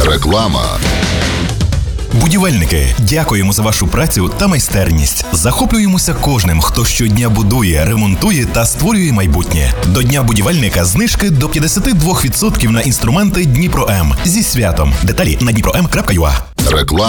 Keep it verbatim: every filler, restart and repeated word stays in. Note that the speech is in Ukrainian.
Реклама. Будівельники, дякуємо за вашу працю та майстерність. Захоплюємося кожним, хто щодня будує, ремонтує та створює майбутнє. До Дня будівельника знижки до п'ятдесят два відсотки на інструменти Дніпро М. Зі святом. Деталі на дніпро ем крапка ю а. Реклама.